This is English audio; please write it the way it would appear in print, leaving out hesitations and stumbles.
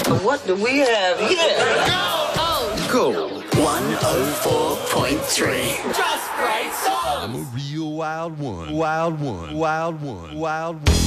What do we have here? Gold 104.3. Just great songs. I'm a real wild one. Wild one. Wild one. Wild one.